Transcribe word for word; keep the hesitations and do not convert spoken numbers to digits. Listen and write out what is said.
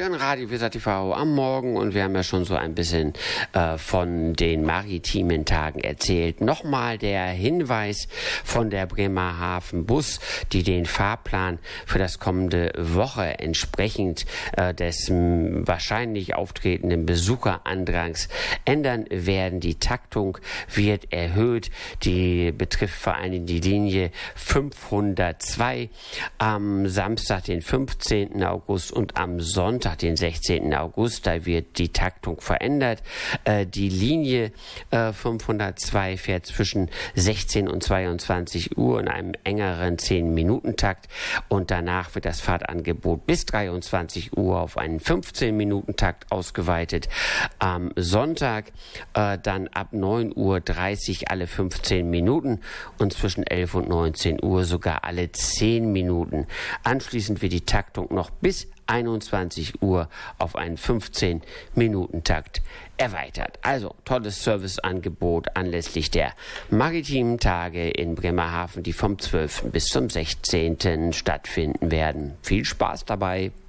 hören Radio Weser T V am Morgen und wir haben ja schon so ein bisschen äh, von den maritimen Tagen erzählt. Nochmal der Hinweis von der Bremerhaven Bus, die den Fahrplan für das kommende Woche entsprechend äh, des m, wahrscheinlich auftretenden Besucherandrangs ändern werden. Die Taktung wird erhöht. Die betrifft vor allem die Linie fünfhundertzwei am Samstag, den fünfzehnten August und am Sonntag, den sechzehnten August. Da wird die Taktung verändert. Äh, die Linie äh, fünfhundertzwei fährt zwischen sechzehn und zweiundzwanzig Uhr in einem engeren zehn-Minuten-Takt und danach wird das Fahrtangebot bis dreiundzwanzig Uhr auf einen fünfzehn-Minuten-Takt ausgeweitet. Am Sonntag äh, dann ab neun Uhr dreißig alle fünfzehn Minuten und zwischen elf und neunzehn Uhr sogar alle zehn Minuten. Anschließend wird die Taktung noch bis einundzwanzig Uhr auf einen fünfzehn-Minuten-Takt erweitert. Also tolles Serviceangebot anlässlich der maritimen Tage in Bremerhaven, die vom zwölften bis zum sechzehnten stattfinden werden. Viel Spaß dabei!